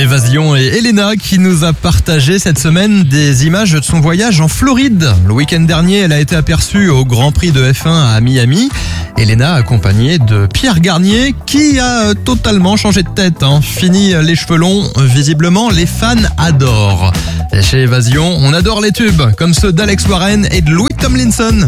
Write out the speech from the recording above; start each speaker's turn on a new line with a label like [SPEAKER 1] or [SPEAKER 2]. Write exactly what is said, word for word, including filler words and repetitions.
[SPEAKER 1] Évasion et Elena qui nous a partagé cette semaine des images de son voyage en Floride. Le week-end dernier, elle a été aperçue au Grand Prix de F un à Miami. Elena accompagnée de Pierre Garnier qui a totalement changé de tête. Hein. Fini les cheveux longs, visiblement les fans adorent. Et chez Évasion, on adore les tubes comme ceux d'Alex Warren et de Louis Tomlinson.